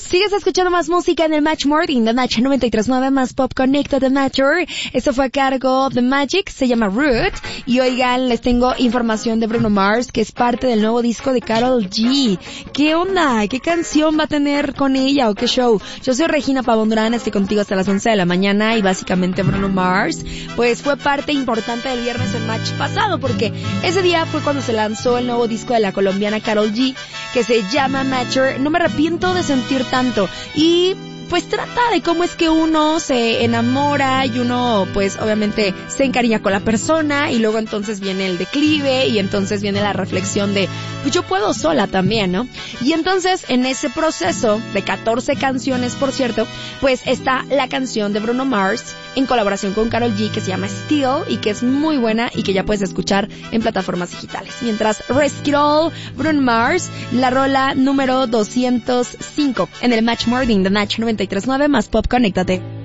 Sigues escuchando más música en el Match Morning de Match 93.9 más Pop Connecta de Matter. Esto fue a cargo de Magic, se llama Root. Y oigan, les tengo información de Bruno Mars, que es parte del nuevo disco de Karol G. ¿Qué onda? ¿Qué canción va a tener con ella o qué show? Yo soy Regina Pavón Durán, estoy contigo hasta las 11 de la mañana y básicamente Bruno Mars, pues fue parte importante del viernes en Match pasado, porque ese día fue cuando se lanzó el nuevo disco de la colombiana Karol G, que se llama Matter. No me arrepiento de sentir tanto. Y pues trata de cómo es que uno se enamora y uno pues obviamente se encariña con la persona y luego entonces viene el declive y entonces viene la reflexión de pues yo puedo sola también, ¿no? Y entonces en ese proceso de 14 canciones, por cierto, pues está la canción de Bruno Mars en colaboración con Karol G que se llama Still y que es muy buena y que ya puedes escuchar en plataformas digitales. Mientras Risk It All, Bruno Mars, la rola número 205 en el Match Morning de Match 93.9 más Pop Conéctate.